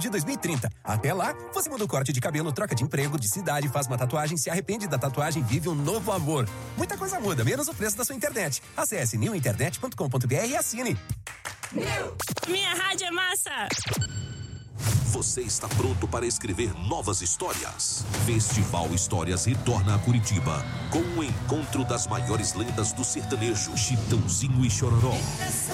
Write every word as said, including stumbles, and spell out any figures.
de dois mil e trinta. Até lá, você muda o corte de cabelo, troca de emprego, de cidade, faz uma tatuagem, se arrepende da tatuagem, vive um novo amor. Muita coisa muda, menos o preço da sua internet. Acesse new internet ponto com ponto br e assine. New. Minha rádio é massa. Você está pronto para escrever novas histórias? Festival Histórias retorna a Curitiba com o encontro das maiores lendas do sertanejo, Chitãozinho e Chororó.